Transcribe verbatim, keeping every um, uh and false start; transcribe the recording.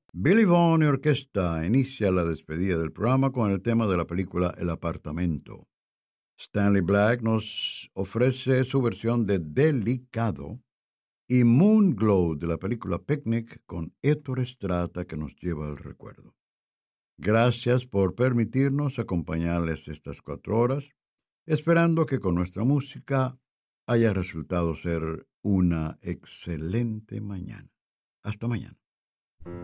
Billy Vaughn y Orquesta inicia la despedida del programa con el tema de la película El apartamento. Stanley Black nos ofrece su versión de Delicado y Moonglow de la película Picnic con Héctor Estrada que nos lleva al recuerdo. Gracias por permitirnos acompañarles estas cuatro horas, esperando que con nuestra música haya resultado ser una excelente mañana. Hasta mañana.